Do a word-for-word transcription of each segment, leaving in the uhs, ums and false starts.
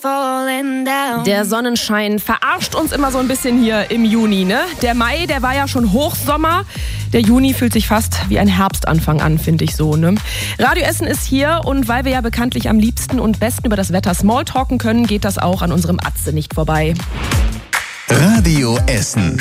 falling down. Der Sonnenschein verarscht uns immer so ein bisschen hier im Juni, ne? Der Mai, der war ja schon Hochsommer. Der Juni fühlt sich fast wie ein Herbstanfang an, finde ich so, ne? Radio Essen ist hier und weil wir ja bekanntlich am liebsten und besten über das Wetter smalltalken können, geht das auch an unserem Atze nicht vorbei. Radio Essen.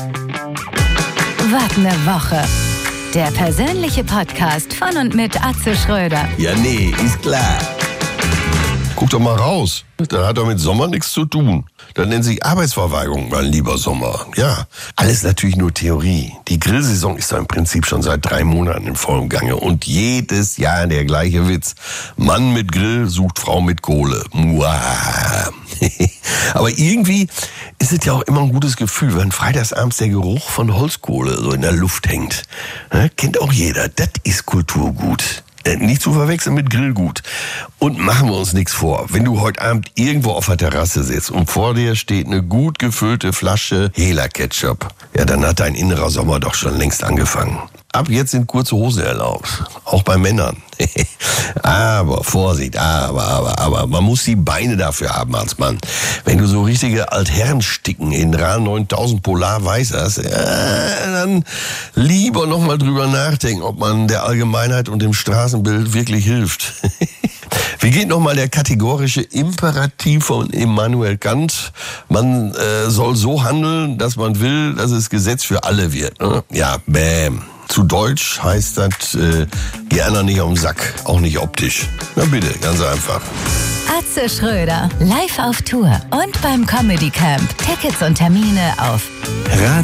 Was ne Woche. Der persönliche Podcast von und mit Atze Schröder. Ja, nee, ist klar. Guck doch mal raus. Das hat doch mit Sommer nichts zu tun. Das nennt sich Arbeitsverweigerung, mein lieber Sommer. Ja, alles natürlich nur Theorie. Die Grillsaison ist doch im Prinzip schon seit drei Monaten im vollen Gange. Und jedes Jahr der gleiche Witz. Mann mit Grill sucht Frau mit Kohle. Muah. Aber irgendwie ist es ja auch immer ein gutes Gefühl, wenn freitagsabends der Geruch von Holzkohle so in der Luft hängt. Ja, kennt auch jeder. Das ist Kulturgut. Nicht zu verwechseln mit Grillgut. Und machen wir uns nichts vor. Wenn du heute Abend irgendwo auf der Terrasse sitzt und vor dir steht eine gut gefüllte Flasche Hela-Ketchup, ja, dann hat dein innerer Sommer doch schon längst angefangen. Ab jetzt sind kurze Hosen erlaubt. Auch bei Männern. Aber, Vorsicht, aber, aber, aber, man muss die Beine dafür haben als Mann. Wenn du so richtige Altherrensticken in R A neuntausend Polar weiß hast, ja, dann lieber nochmal drüber nachdenken, ob man der Allgemeinheit und dem Straßenbild wirklich hilft. Wie geht nochmal der kategorische Imperativ von Immanuel Kant? Man äh, soll so handeln, dass man will, dass es Gesetz für alle wird. Ne? Ja, bäm. Zu Deutsch heißt das, äh, geh einer nicht auf den Sack, auch nicht optisch. Na bitte, ganz einfach. Atze Schröder, live auf Tour und beim Comedy Camp. Tickets und Termine auf